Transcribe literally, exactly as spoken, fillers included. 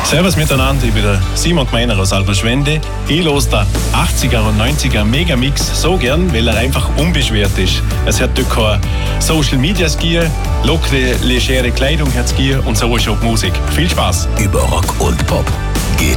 Servus miteinander, ich bin der Simon Gmeiner aus Alberschwende. Ich höre den achtziger und neunziger Megamix so gern, weil er einfach unbeschwert ist. Es hat dort keine Social Media Skier, lockere, legere Kleidung hat Skier und so ist auch die Musik. Viel Spaß! Über Rock und Pop.